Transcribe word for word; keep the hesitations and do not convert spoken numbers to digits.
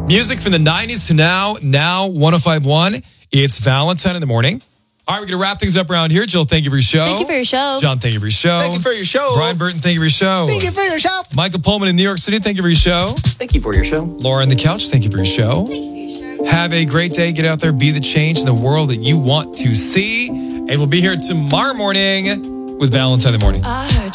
Music from the nineties to now, now one oh five point one. It's Valentine in the morning. All right, we're going to wrap things up around here. Jill, thank you for your show. Thank you for your show. John, thank you for your show. Thank you for your show. Brian Burton, thank you for your show. Thank you for your show. Michael Pullman in New York City, thank you for your show. Thank you for your show. Laura on the couch, thank you for your show. Thank you for your show. Have a great day. Get out there, be the change in the world that you want to see. And we'll be here tomorrow morning with Valentine in the morning. I heard